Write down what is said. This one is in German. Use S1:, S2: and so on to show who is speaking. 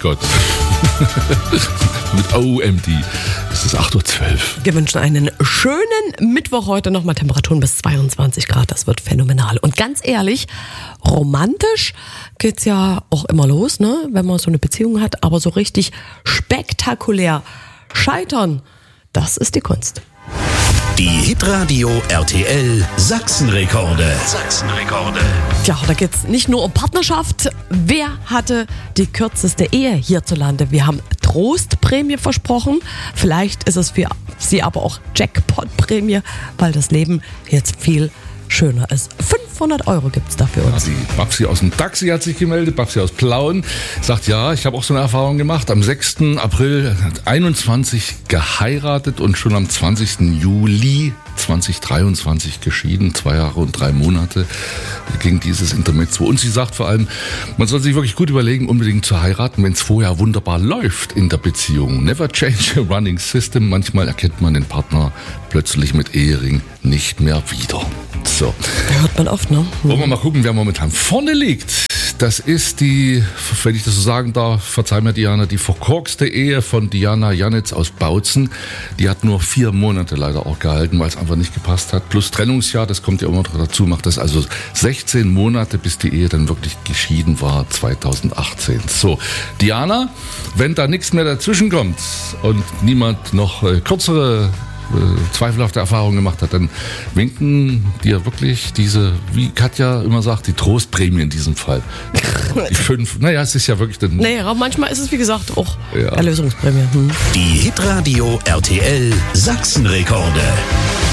S1: Gott. Mit OMD. Es ist 8:12 Uhr.
S2: Wir wünschen einen schönen Mittwoch heute. Nochmal Temperaturen bis 22 Grad. Das wird phänomenal. Und ganz ehrlich, romantisch geht's ja auch immer los, ne? Wenn man so eine Beziehung hat. Aber so richtig spektakulär scheitern, das ist die Kunst.
S3: Die Hitradio RTL Sachsenrekorde.
S2: Ja, da geht's nicht nur um Partnerschaft. Wer hatte die kürzeste Ehe hierzulande? Wir haben Trostprämie versprochen. Vielleicht ist es für Sie aber auch Jackpot-Prämie, weil das Leben jetzt viel schöner ist. 500 € gibt's da für uns.
S1: Die Babsi aus dem Taxi hat sich gemeldet, Babsi aus Plauen, sagt, ja, ich habe auch so eine Erfahrung gemacht. Am 6. April 21 geheiratet und schon am 20. Juli 2023 geschieden. 2 Jahre und 3 Monate ging dieses Intermezzo. Und sie sagt vor allem, man soll sich wirklich gut überlegen, unbedingt zu heiraten, wenn es vorher wunderbar läuft in der Beziehung. Never change a running system. Manchmal erkennt man den Partner plötzlich mit Ehering nicht mehr wieder. So.
S2: Hört man oft, ne?
S1: Wollen wir mal gucken, wer momentan vorne liegt. Das ist die, wenn ich das so sagen darf, verzeih mir Diana, die verkorkste Ehe von Diana Janitz aus Bautzen. Die hat nur 4 Monate leider auch gehalten, weil es einfach nicht gepasst hat. Plus Trennungsjahr, das kommt ja immer noch dazu, macht das also 16 Monate, bis die Ehe dann wirklich geschieden war, 2018. So, Diana, wenn da nichts mehr dazwischen kommt und niemand noch kürzere zweifelhafte Erfahrungen gemacht hat, dann winken dir wirklich diese, wie Katja immer sagt, die Trostprämie in diesem Fall. Die 5, naja, es ist ja wirklich...
S2: Naja, manchmal ist es, wie gesagt, auch
S1: Ja.
S2: Erlösungsprämie.
S3: Die Hitradio RTL Sachsenrekorde.